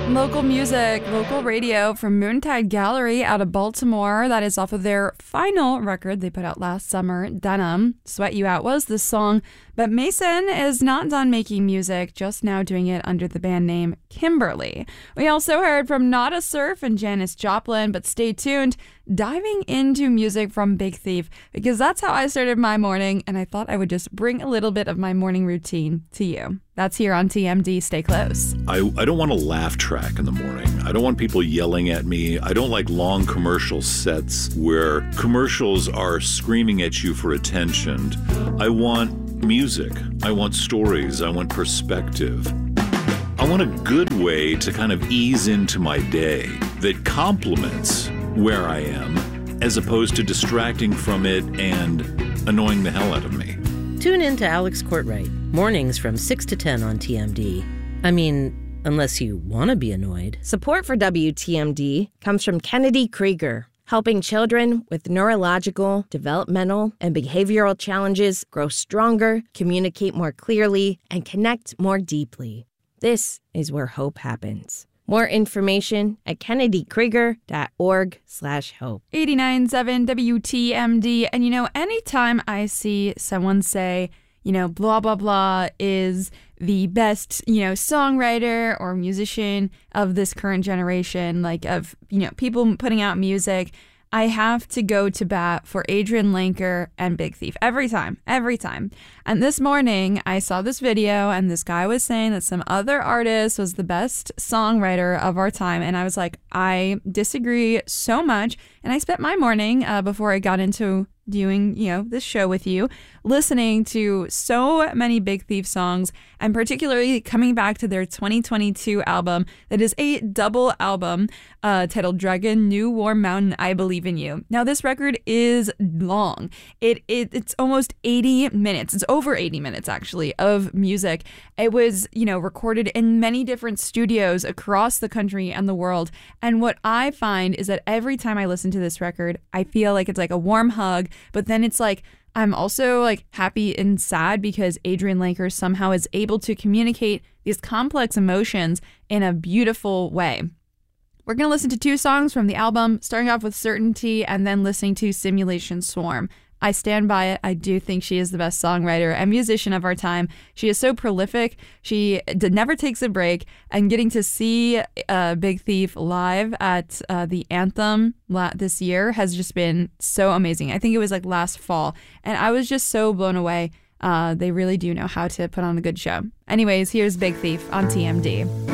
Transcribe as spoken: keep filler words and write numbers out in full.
Local music, local radio from Moontide Gallery out of Baltimore. That is off of their final record they put out last summer, Denim. Sweat You Out was the song. But Mason is not done making music, just now doing it under the band name Kimberly. We also heard from Nada Surf and Janis Joplin, but stay tuned, diving into music from Big Thief, because that's how I started my morning, and I thought I would just bring a little bit of my morning routine to you. That's here on T M D. Stay close. I, I don't want a laugh track in the morning. I don't want people yelling at me. I don't like long commercial sets where commercials are screaming at you for attention. I want music. I want stories. I want perspective. I want a good way to kind of ease into my day that complements where I am as opposed to distracting from it and annoying the hell out of me. Tune in to Alex Courtwright, mornings from six to ten on T M D. I mean, unless you want to be annoyed. Support for W T M D comes from Kennedy Krieger, helping children with neurological, developmental, and behavioral challenges grow stronger, communicate more clearly, and connect more deeply. This is where hope happens. More information at kennedykrieger.org slash hope. eighty-nine point seven W T M D. And you know, anytime I see someone say, you know, blah, blah, blah is the best, you know, songwriter or musician of this current generation, like of, you know, people putting out music, I have to go to bat for Adrian Lenker and Big Thief every time, every time. And this morning I saw this video and this guy was saying that some other artist was the best songwriter of our time. And I was like, I disagree so much. And I spent my morning uh, before I got into doing, you know, this show with you, listening to so many Big Thief songs, and particularly coming back to their twenty twenty-two album that is a double album uh, titled Dragon, New Warm Mountain, I Believe in You. Now, this record is long. It, it It's almost eighty minutes. It's over eighty minutes, actually, of music. It was, you know, recorded in many different studios across the country and the world. And what I find is that every time I listen to this record, I feel like it's like a warm hug. But then it's like, I'm also like happy and sad because Adrian Lenker somehow is able to communicate these complex emotions in a beautiful way. We're going to listen to two songs from the album, starting off with Certainty and then listening to Simulation Swarm. I stand by it. I do think she is the best songwriter and musician of our time. She is so prolific. She d- never takes a break. And getting to see uh, Big Thief live at uh, the Anthem la- this year has just been so amazing. I think it was like last fall. And I was just so blown away. Uh, they really do know how to put on a good show. Anyways, here's Big Thief on T M D.